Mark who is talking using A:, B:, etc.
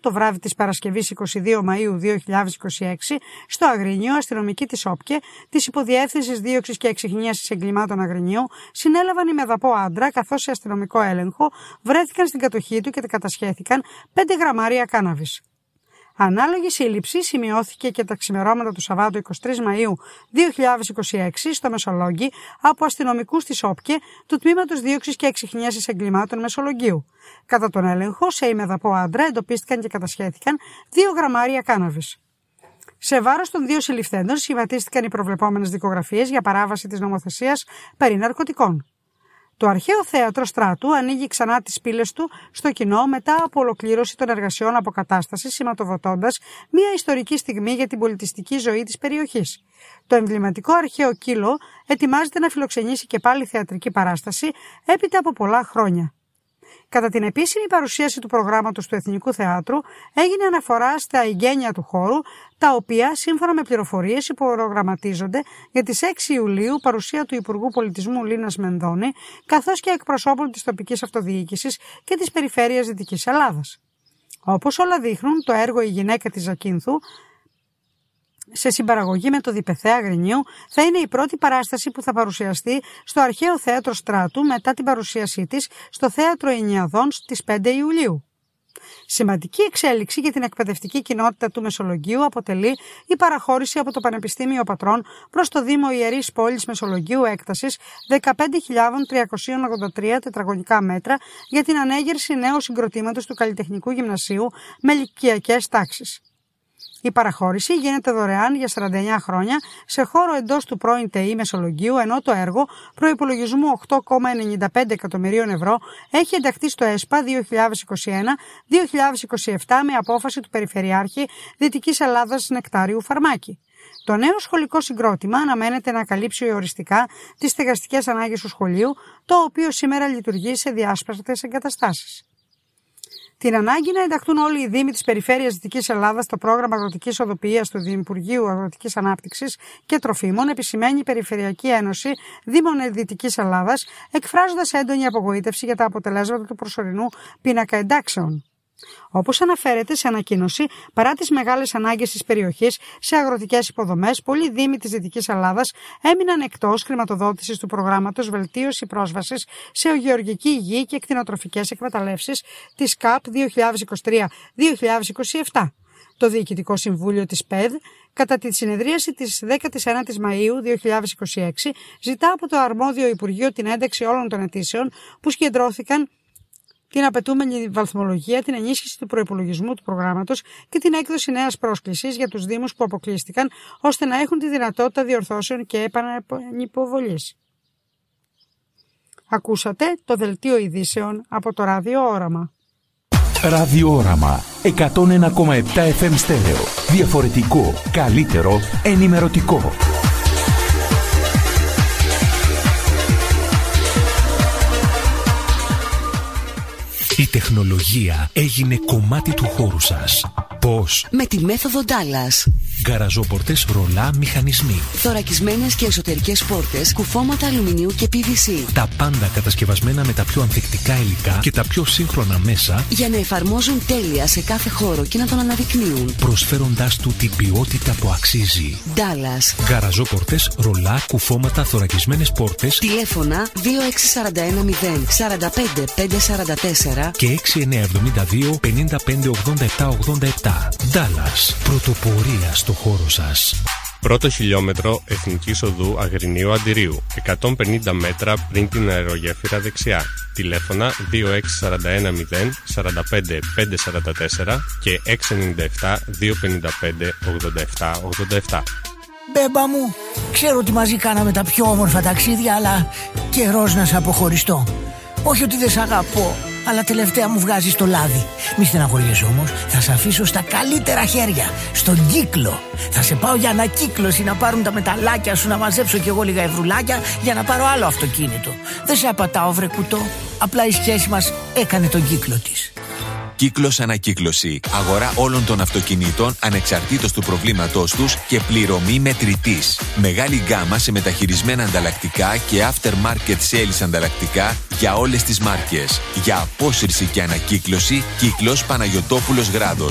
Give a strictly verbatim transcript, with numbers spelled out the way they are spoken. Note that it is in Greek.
A: το βράδυ της Παρασκευής εικοστή δεύτερη Μαΐου δύο χιλιάδες είκοσι έξι, στο Αγρίνιο, αστυνομικοί της ΟΠΚΕ, της Υποδιεύθυνσης Δίωξης και Εξιχνίασης Εγκλημάτων Αγρινίου, συνέλαβαν ημεδαπό άντρα, καθώς σε αστυνομικό έλεγχο βρέθηκαν στην κατοχή του και κατασχέθηκαν πέντε γραμμάρια κάναβης. Ανάλογη σύλληψη σημειώθηκε και τα ξημερώματα του Σαββάτου εικοστή τρίτη Μαΐου δύο χιλιάδες είκοσι έξι στο Μεσολόγγι από αστυνομικούς της ΟΠΚΕ του Τμήματος Δίωξης και Εξιχνίασης Εγκλημάτων Μεσολογγίου. Κατά τον έλεγχο, σε ημεδαπό άντρα εντοπίστηκαν και κατασχέθηκαν δύο γραμμάρια κάναβης. Σε βάρος των δύο συλληφθέντων σχηματίστηκαν οι προβλεπόμενες δικογραφίες για παράβαση της νομοθεσίας περί ναρκωτικών. Το αρχαίο θέατρο Στράτου ανοίγει ξανά τις πύλες του στο κοινό μετά από ολοκλήρωση των εργασιών αποκατάστασης, σηματοδοτώντας μια ιστορική στιγμή για την πολιτιστική ζωή της περιοχής. Το εμβληματικό αρχαίο Κύλο ετοιμάζεται να φιλοξενήσει και πάλι θεατρική παράσταση έπειτα από πολλά χρόνια. Κατά την επίσημη παρουσίαση του προγράμματος του Εθνικού Θεάτρου έγινε αναφορά στα εγγένεια του χώρου, τα οποία, σύμφωνα με πληροφορίες, υποπρογραμματίζονται για τις έξι Ιουλίου παρουσία του Υπουργού Πολιτισμού Λίνας Μενδώνη, καθώς και εκπροσώπων της τοπικής αυτοδιοίκησης και της περιφέρειας Δυτικής Ελλάδας. Όπως όλα δείχνουν, το έργο «Η γυναίκα της Ζακίνθου», σε συμπαραγωγή με το Διπεθέα Αγρινίου, θα είναι η πρώτη παράσταση που θα παρουσιαστεί στο αρχαίο θέατρο Στράτου μετά την παρουσίασή της στο θέατρο Ενιαδών στις πέντε Ιουλίου. Σημαντική εξέλιξη για την εκπαιδευτική κοινότητα του Μεσολογγίου αποτελεί η παραχώρηση από το Πανεπιστήμιο Πατρών προς το Δήμο Ιερής Πόλης Μεσολογγίου έκτασης δεκαπέντε χιλιάδες τριακόσια ογδόντα τρία τετραγωνικά μέτρα για την ανέγερση νέου συγκροτήματος του Καλλιτεχνικού Γυμνασίου με ηλικιακές τάξεις. Η παραχώρηση γίνεται δωρεάν για σαράντα εννέα χρόνια σε χώρο εντός του πρώην ΤΕΗ Μεσολογγίου, ενώ το έργο προϋπολογισμού οκτώ κόμμα ενενήντα πέντε εκατομμυρίων ευρώ έχει ενταχθεί στο ΕΣΠΑ δύο χιλιάδες είκοσι ένα δύο χιλιάδες είκοσι επτά με απόφαση του Περιφερειάρχη Δυτικής Ελλάδας Νεκτάριου Φαρμάκη. Το νέο σχολικό συγκρότημα αναμένεται να καλύψει οριστικά τις στεγαστικές ανάγκες του σχολείου, το οποίο σήμερα λειτουργεί σε διάσπαστες εγκαταστάσεις. Την ανάγκη να ενταχθούν όλοι οι Δήμοι της Περιφέρειας Δυτικής Ελλάδας στο πρόγραμμα Αγροτικής Οδοποιίας του Διυπουργείου Αγροτικής Ανάπτυξης και Τροφίμων επισημαίνει η Περιφερειακή Ένωση Δήμων Δυτικής Ελλάδας, εκφράζοντας έντονη απογοήτευση για τα αποτελέσματα του προσωρινού πίνακα εντάξεων. Όπως αναφέρεται σε ανακοίνωση, παρά τις μεγάλες ανάγκες της περιοχής σε αγροτικές υποδομές, πολλοί δήμοι της Δυτικής Ελλάδας έμειναν εκτός χρηματοδότησης του προγράμματος Βελτίωση πρόσβασης σε γεωργική υγεία και κτηνοτροφικές εκμεταλλεύσεις της ΚΑΠ δύο χιλιάδες είκοσι τρία δύο χιλιάδες είκοσι επτά. Το Διοικητικό Συμβούλιο της ΠΕΔ, κατά τη συνεδρίαση της δέκατης ένατης Μαΐου δύο χιλιάδες είκοσι έξι, ζητά από το αρμόδιο Υπουργείο την ένταξη όλων των αιτήσεων που συγκεντρώθηκαν την απαιτούμενη βαθμολογία, την ενίσχυση του προϋπολογισμού του προγράμματος και την έκδοση νέας πρόσκλησης για τους Δήμους που αποκλείστηκαν, ώστε να έχουν τη δυνατότητα διορθώσεων και επανυποβολής. Ακούσατε το δελτίο ειδήσεων από το Ράδιο Όραμα.
B: Ράδιο Όραμα εκατόν ένα κόμμα επτά εφ εμ στέρεο. Διαφορετικό, καλύτερο, ενημερωτικό. Η τεχνολογία έγινε κομμάτι του χώρου σας. Πώς?
C: Με τη μέθοδο Dallas.
B: Γκαραζόπορτες, ρολά, μηχανισμοί.
C: Θωρακισμένες και εσωτερικές πόρτες, κουφώματα αλουμινίου και πι βι σι.
B: Τα πάντα κατασκευασμένα με τα πιο ανθεκτικά υλικά και τα πιο σύγχρονα μέσα,
C: για να εφαρμόζουν τέλεια σε κάθε χώρο και να τον αναδεικνύουν,
B: προσφέροντάς του την ποιότητα που αξίζει.
C: Dallas.
B: Γκαραζόπορτες, ρολά, κουφώματα, θωρακισμένες πόρτες.
C: Τηλέφωνα δύο έξι τέσσερα ένα μηδέν τέσσερα πέντε πέντε τέσσερα τέσσερα
B: και έξι εννιά εβδομήντα δύο πενήντα πέντε ογδόντα επτά ογδόντα επτά. Dallas. Πρωτοπορία στο χώρο σας.
D: Πρώτο χιλιόμετρο Εθνικής Οδού Αγρινίου Αντιρίου, εκατόν πενήντα μέτρα πριν την αερογέφυρα δεξιά. Τηλέφωνα δύο έξι τέσσερα ένα μηδέν τέσσερα πέντε πέντε τέσσερα τέσσερα και έξι εννιά επτά δύο πέντε πέντε ογδόντα επτά ογδόντα επτά.
E: Μπέμπα μου, ξέρω ότι μαζί κάναμε τα πιο όμορφα ταξίδια, αλλά καιρός να σε αποχωριστώ. Όχι ότι δεν σ' αγαπώ, αλλά τελευταία μου βγάζεις το λάδι. Μη στεναχωριέσαι όμως, θα σε αφήσω στα καλύτερα χέρια, στον κύκλο. Θα σε πάω για ανακύκλωση, να πάρουν τα μεταλλάκια σου, να μαζέψω κι εγώ λίγα ευρουλάκια για να πάρω άλλο αυτοκίνητο. Δεν σε απατάω βρε κουτό, απλά η σχέση μας έκανε τον κύκλο της.
F: Κύκλος Ανακύκλωση. Αγορά όλων των αυτοκινήτων ανεξαρτήτως του προβλήματός τους και πληρωμή μετρητής. Μεγάλη γκάμα σε μεταχειρισμένα ανταλλακτικά και aftermarket sales ανταλλακτικά για όλες τις μάρκες. Για απόσυρση και ανακύκλωση, Κύκλος Παναγιωτόπουλος Γράδος.